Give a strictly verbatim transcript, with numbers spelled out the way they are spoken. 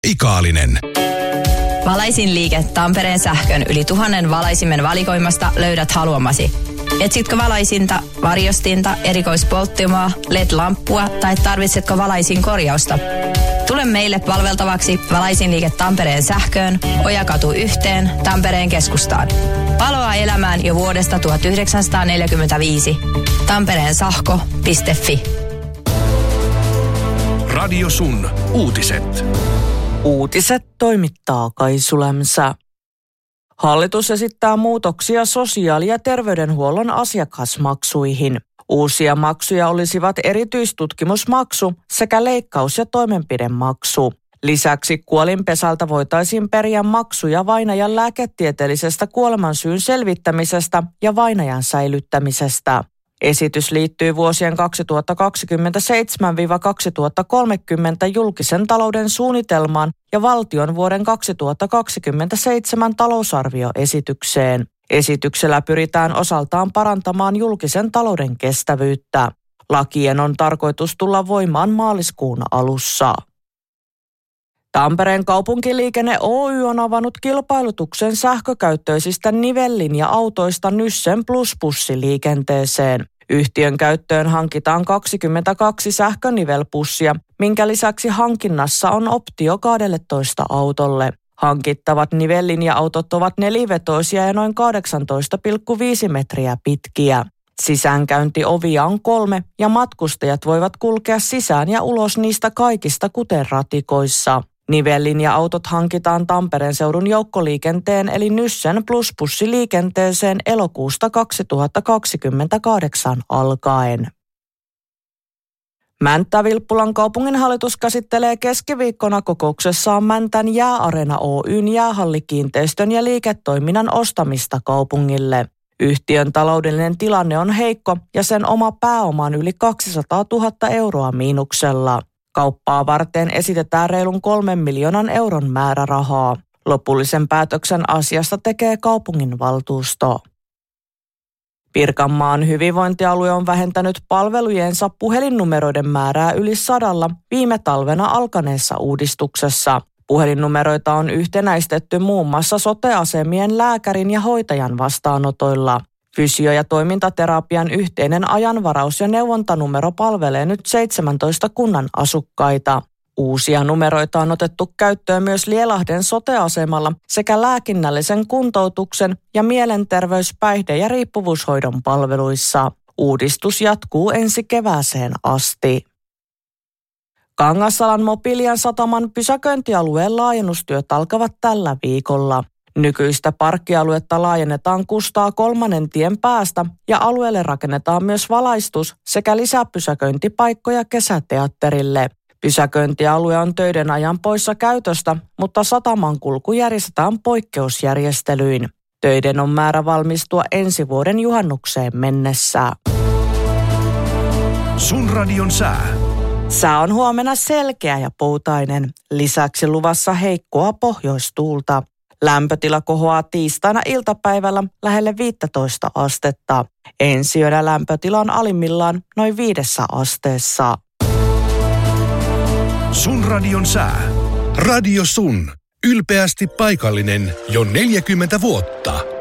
Ikaalinen. Valaisin liike Tampereen sähkön yli tuhannen valaisimen valikoimasta löydät haluamasi. Etsitkö valaisinta, varjostinta, erikoispolttimaa, L E D-lamppua tai tarvitsetko valaisin korjausta? Tule meille palveltavaksi Valaisin liike Tampereen sähköön, Ojakatu yhteen, Tampereen keskustaan. Valoa elämään jo vuodesta tuhatyhdeksänsataaneljäkymmentäviisi. Tampereen sähkö piste fi. Radio Sun uutiset. Uutiset toimittaa Kaisu Lämsä. Hallitus esittää muutoksia sosiaali- ja terveydenhuollon asiakasmaksuihin. Uusia maksuja olisivat erityistutkimusmaksu sekä leikkaus- ja toimenpidemaksu. Lisäksi kuolinpesältä voitaisiin periä maksuja vainajan lääketieteellisestä kuolemansyyn selvittämisestä ja vainajan säilyttämisestä. Esitys liittyy vuosien kaksituhattakaksikymmentäseitsemän kaksituhattakolmekymmentä julkisen talouden suunnitelmaan ja valtion vuoden kaksituhattakaksikymmentäseitsemän talousarvioesitykseen. Esityksellä pyritään osaltaan parantamaan julkisen talouden kestävyyttä. Lakien on tarkoitus tulla voimaan maaliskuun alussa. Tampereen kaupunkiliikenne Oy on avannut kilpailutuksen sähkökäyttöisistä nivellinja-autoista Nyssen Plus-bussiliikenteeseen. Yhtiön käyttöön hankitaan kaksikymmentäkaksi sähkönivelbussia, minkä lisäksi hankinnassa on optio kaksitoista autolle. Hankittavat nivellinja-autot ovat nelivetoisia ja noin kahdeksantoista pilkku viisi metriä pitkiä. Sisäänkäyntiovia on kolme ja matkustajat voivat kulkea sisään ja ulos niistä kaikista kuten ratikoissa. Nivellinja-autot hankitaan Tampereen seudun joukkoliikenteen eli Nyssen Plus-bussiliikenteeseen elokuusta kaksituhattakaksikymmentäkahdeksan alkaen. Mänttä-Vilppulan kaupunginhallitus käsittelee keskiviikkona kokouksessaan Mäntän Jääareena Oyn jäähallikiinteistön ja liiketoiminnan ostamista kaupungille. Yhtiön taloudellinen tilanne on heikko ja sen oma pääoma on yli kaksisataatuhatta euroa miinuksella. Kauppaa varten esitetään reilun kolmen miljoonan euron määrärahaa. Lopullisen päätöksen asiasta tekee kaupunginvaltuusto. Pirkanmaan hyvinvointialue on vähentänyt palvelujensa puhelinnumeroiden määrää yli sadalla viime talvena alkaneessa uudistuksessa. Puhelinnumeroita on yhtenäistetty muun muassa sote-asemien lääkärin ja hoitajan vastaanotoilla. Fysio- ja toimintaterapian yhteinen ajanvaraus- ja neuvontanumero palvelee nyt seitsemäntoista kunnan asukkaita. Uusia numeroita on otettu käyttöön myös Lielahden sote-asemalla sekä lääkinnällisen kuntoutuksen ja mielenterveys-, päihde- ja riippuvuushoidon palveluissa. Uudistus jatkuu ensi kevääseen asti. Kangasalan Mobilian sataman pysäköintialueen laajennustyöt alkavat tällä viikolla. Nykyistä parkkialuetta laajennetaan Kustaa kolmannen tien päästä ja alueelle rakennetaan myös valaistus sekä lisäpysäköintipaikkoja kesäteatterille. Pysäköintialue on töiden ajan poissa käytöstä, mutta sataman kulku järjestetään poikkeusjärjestelyin. Töiden on määrä valmistua ensi vuoden juhannukseen mennessä. Sun radion sää. Sää on huomenna selkeä ja poutainen. Lisäksi luvassa heikkoa pohjoistuulta. Lämpötila kohoaa tiistaina iltapäivällä lähelle viisitoista astetta. Ensi yönä lämpötila on alimmillaan noin viidessä asteessa. Sun radion sää. Radio Sun. Ylpeästi paikallinen jo neljäkymmentä vuotta.